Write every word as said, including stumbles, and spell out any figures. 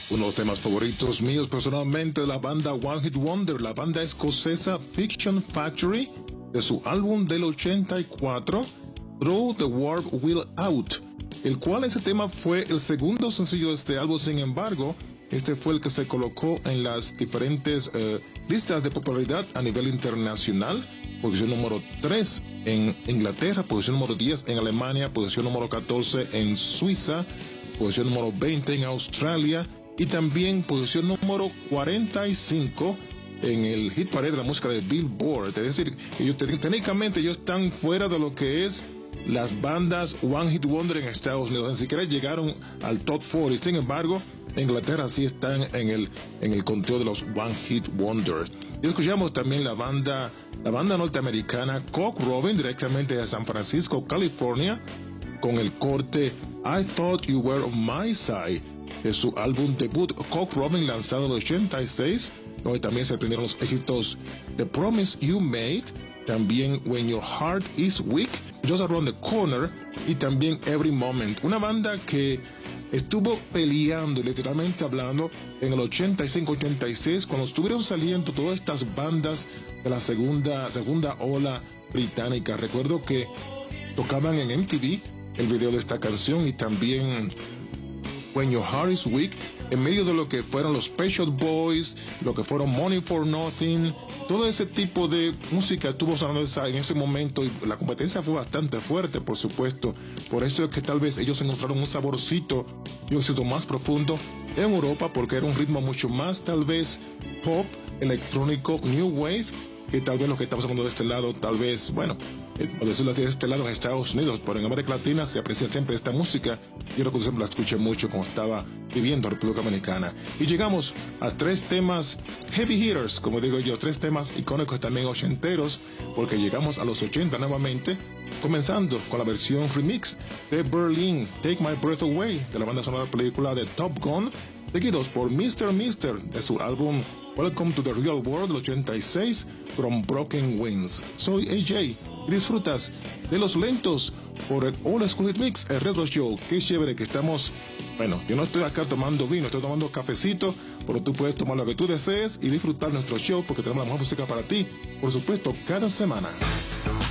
Uno de los temas favoritos míos personalmente de la banda One Hit Wonder, la banda escocesa Fiction Factory, de su álbum del ochenta y cuatro, Throw the Warp Wheel Out, el cual ese tema fue el segundo sencillo de este álbum. Sin embargo, este fue el que se colocó en las diferentes eh, listas de popularidad a nivel internacional. Posición número tres en Inglaterra, posición número diez en Alemania, posición número catorce en Suiza, posición número veinte en Australia y también posición número cuarenta y cinco en el hit parade de la música de Billboard. Es decir, ellos técnicamente ellos están fuera de lo que es las bandas One Hit Wonder en Estados Unidos. Ni siquiera llegaron al top cuarenta. Sin embargo, Inglaterra sí están en el, en el conteo de los One Hit Wonders. Y escuchamos también la banda, la banda norteamericana Cock Robin, directamente de San Francisco, California, con el corte I Thought You Were on My Side, de su álbum debut Cock Robin, lanzado en el ochenta y seis, donde también se prendieron los éxitos The Promise You Made, también When Your Heart Is Weak, Just Around the Corner y también Every Moment. Una banda que estuvo peleando, literalmente hablando, en el ochenta y cinco ochenta y seis, cuando estuvieron saliendo todas estas bandas de la segunda, segunda ola británica. Recuerdo que tocaban en M T V el video de esta canción y también When Your Heart Is Weak, en medio de lo que fueron los Pet Shop Boys, lo que fueron Money for Nothing, todo ese tipo de música estuvo sonando en ese momento y la competencia fue bastante fuerte, por supuesto. Por eso es que tal vez ellos encontraron un saborcito y un éxito más profundo en Europa, porque era un ritmo mucho más tal vez pop, electrónico, new wave, que tal vez lo que estamos hablando de este lado, tal vez, bueno, por decirlo así, de este lado en Estados Unidos, pero en América Latina se aprecia siempre esta música. Yo recuerdo siempre la escuché mucho cuando estaba viviendo en República Dominicana. Y llegamos a tres temas heavy hitters, como digo yo, tres temas icónicos también ochenteros, porque llegamos a los ochenta nuevamente, comenzando con la versión remix de Berlin, Take My Breath Away, de la banda sonora de la película de Top Gun, seguidos por mister mister de su álbum Welcome to the Real World del ochenta y seis, From Broken Wings. Soy A J y disfrutas de los lentos por el Old School Hit Mix, el Retro Show. Qué chévere que estamos. Bueno, yo no estoy acá tomando vino, estoy tomando cafecito, pero tú puedes tomar lo que tú desees y disfrutar nuestro show, porque tenemos la mejor música para ti, por supuesto, cada semana.